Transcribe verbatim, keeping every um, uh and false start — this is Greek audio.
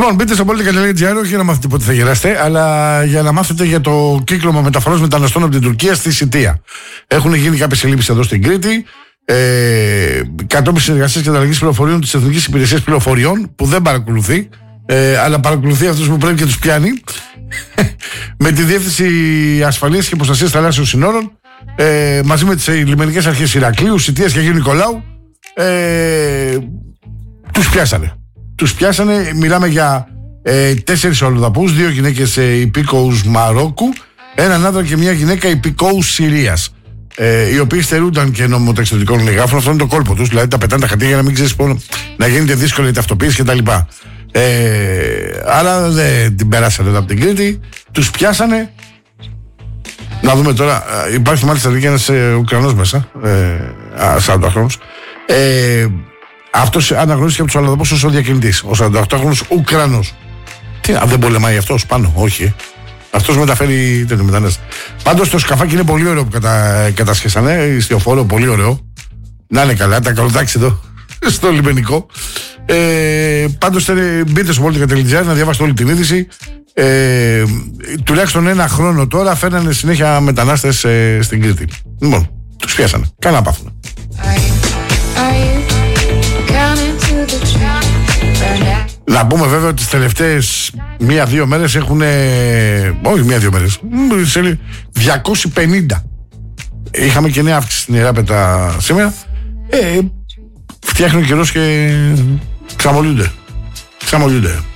Λοιπόν, μπείτε στο πολιτικά τελεία τζι άρ, όχι για να μάθετε πότε θα γεράσετε, αλλά για να μάθετε για το κύκλωμα μεταφοράς μεταναστών από την Τουρκία στη Σιτία. Έχουν γίνει κάποιες συλλήψεις εδώ στην Κρήτη. Ε, κατόπιν συνεργασίας και ανταλλαγής πληροφοριών της Εθνικής Υπηρεσίας Πληροφοριών, που δεν παρακολουθεί, ε, αλλά παρακολουθεί αυτούς που πρέπει και τους πιάνει, με τη Διεύθυνση Ασφαλείας και Προστασίας Θαλάσσιων Συνόρων, ε, μαζί με τις λιμενικές αρχές Ηρακλείου, Σιτίας και Αγίου Νικολάου, ε, τους πιάσανε. Τους πιάσανε, μιλάμε για ε, τέσσερις αλλοδαπούς, δύο γυναίκες ε, υπήκοους Μαρόκου, έναν άντρα και μια γυναίκα υπηκόους Συρίας. Ε, οι οποίοι στερούνταν και νομοταξιδιωτικών λεγάφων. Αυτό είναι το κόλπο τους. Δηλαδή τα πετάνε τα χαρτιά για να μην ξέρεις πόνο, να γίνεται δύσκολη η ταυτοποίηση κτλ. Ε, αλλά δεν την περάσανε εδώ από την Κρήτη. Τους πιάσανε. Να δούμε τώρα. Υπάρχει μάλιστα και ένας ε, Ουκρανός μέσα. Ε, σαρανταοκτάχρονος. Ε, αυτός αναγνωρίστηκε από τους αλλοδαπούς ως ο διακινητής. Ο σαρανταοκτάχρονος Ουκρανός. Τι, αν δεν πολεμάει αυτός πάνω, όχι. Αυτός μεταφέρει τέτοιο μετανάστη. Πάντως το σκαφάκι είναι πολύ ωραίο που κατα... κατασχέσανε. Ιστιοφόρο, πολύ ωραίο. Να είναι καλά, τα καλωτάξει εδώ στο λιμενικό. Ε, πάντως μπείτε στο πολιτικά τελεία τζι άρ να διαβάσετε όλη την είδηση. Ε, τουλάχιστον ένα χρόνο τώρα φέρνανε συνέχεια μετανάστες ε, στην Κρήτη. Λοιπόν, τους πιάσανε. Κάνα να πάθουν. Να πούμε βέβαια ότι τις τελευταίες μία-δύο μέρες έχουν. Όχι μία-δύο μέρες. διακόσιοι πενήντα. Είχαμε και νέα αύξηση στην Ιεράπετα σήμερα. Ε, φτιάχνει ο καιρός και ξαμολιούνται. Ξαμολιούνται.